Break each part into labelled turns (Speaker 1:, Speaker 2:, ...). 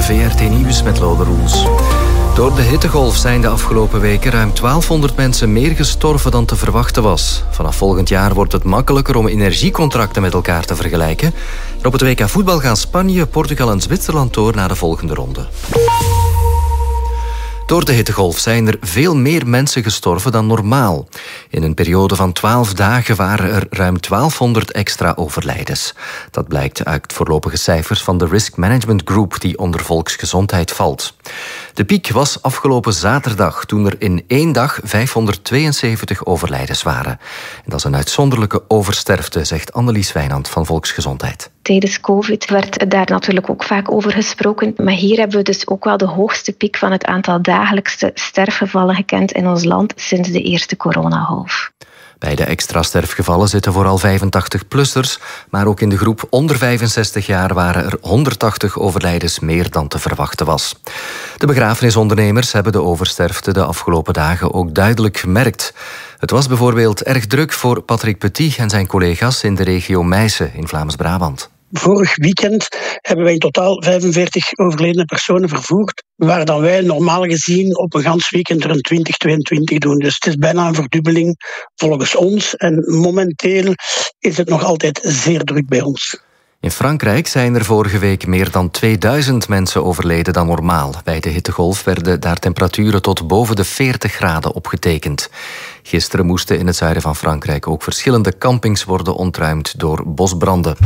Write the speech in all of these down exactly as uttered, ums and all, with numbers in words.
Speaker 1: V R T Nieuws met Lode Roels. Door de hittegolf zijn de afgelopen weken ruim twaalfhonderd mensen meer gestorven dan te verwachten was. Vanaf volgend jaar wordt het makkelijker om energiecontracten met elkaar te vergelijken. En op het W K voetbal gaan Spanje, Portugal en Zwitserland door naar de volgende ronde. Door de hittegolf zijn er veel meer mensen gestorven dan normaal. In een periode van twaalf dagen waren er ruim twaalfhonderd extra overlijdens. Dat blijkt uit voorlopige cijfers van de Risk Management Group die onder volksgezondheid valt. De piek was afgelopen zaterdag toen er in één dag vijfhonderdtweeënzeventig overlijdens waren. En dat is een uitzonderlijke oversterfte, zegt Annelies Wijnand van Volksgezondheid.
Speaker 2: Tijdens COVID werd daar natuurlijk ook vaak over gesproken. Maar hier hebben we dus ook wel de hoogste piek van het aantal dagelijkse sterfgevallen gekend in ons land sinds de eerste coronagolf.
Speaker 1: Bij de extra sterfgevallen zitten vooral vijfentachtig-plussers, maar ook in de groep onder vijfenzestig jaar waren er honderdtachtig overlijdens meer dan te verwachten was. De begrafenisondernemers hebben de oversterfte de afgelopen dagen ook duidelijk gemerkt. Het was bijvoorbeeld erg druk voor Patrick Petit en zijn collega's in de regio Meissen in Vlaams-Brabant.
Speaker 3: Vorig weekend hebben wij in totaal vijfenveertig overledene personen vervoerd, waar dan wij normaal gezien op een gans weekend er een twintig, tweeëntwintig doen. Dus het is bijna een verdubbeling volgens ons. En momenteel is het nog altijd zeer druk bij ons.
Speaker 1: In Frankrijk zijn er vorige week meer dan tweeduizend mensen overleden dan normaal. Bij de hittegolf werden daar temperaturen tot boven de veertig graden opgetekend. Gisteren moesten in het zuiden van Frankrijk ook verschillende campings worden ontruimd door bosbranden.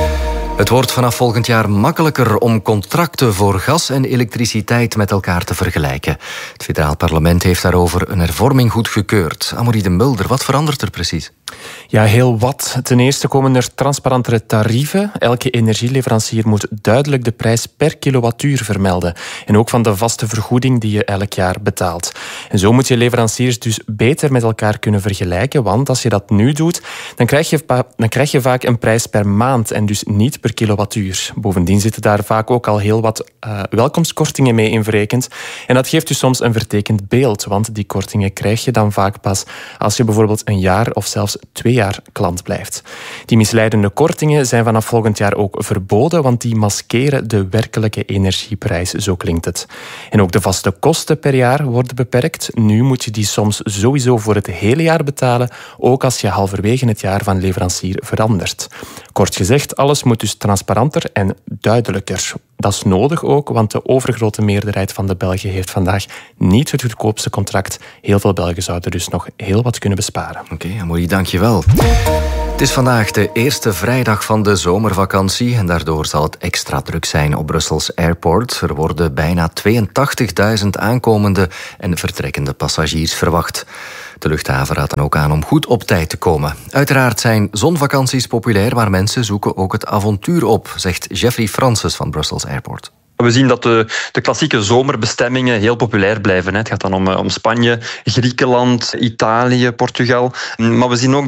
Speaker 1: Het wordt vanaf volgend jaar makkelijker om contracten voor gas en elektriciteit met elkaar te vergelijken. Het federaal parlement heeft daarover een hervorming goedgekeurd. Amorie de Mulder, wat verandert er precies?
Speaker 4: Ja, heel wat. Ten eerste komen er transparantere tarieven. Elke energieleverancier moet duidelijk de prijs per kilowattuur vermelden. En ook van de vaste vergoeding die je elk jaar betaalt. En zo moet je leveranciers dus beter met elkaar kunnen vergelijken. Want als je dat nu doet, dan krijg je, dan krijg je vaak een prijs per maand en dus niet per kilowattuur. Bovendien zitten daar vaak ook al heel wat uh, welkomstkortingen mee inverrekend. En dat geeft dus soms een vertekend beeld. Want die kortingen krijg je dan vaak pas als je bijvoorbeeld een jaar of zelfs twee jaar klant blijft. Die misleidende kortingen zijn vanaf volgend jaar ook verboden, want die maskeren de werkelijke energieprijs, zo klinkt het. En ook de vaste kosten per jaar worden beperkt. Nu moet je die soms sowieso voor het hele jaar betalen, ook als je halverwege het jaar van leverancier verandert. Kort gezegd, alles moet dus transparanter en duidelijker. Dat is nodig ook, want de overgrote meerderheid van de Belgen heeft vandaag niet het goedkoopste contract. Heel veel Belgen zouden dus nog heel wat kunnen besparen.
Speaker 1: Oké, okay, Amorie, dank je wel. Het is vandaag de eerste vrijdag van de zomervakantie en daardoor zal het extra druk zijn op Brussels Airport. Er worden bijna tweeëntachtigduizend aankomende en vertrekkende passagiers verwacht. De luchthaven raadt dan ook aan om goed op tijd te komen. Uiteraard zijn zonvakanties populair, maar mensen zoeken ook het avontuur op, zegt Jeffrey Francis van Brussels Airport.
Speaker 5: We zien dat de, de klassieke zomerbestemmingen heel populair blijven. Het gaat dan om, om Spanje, Griekenland, Italië, Portugal. Maar we zien ook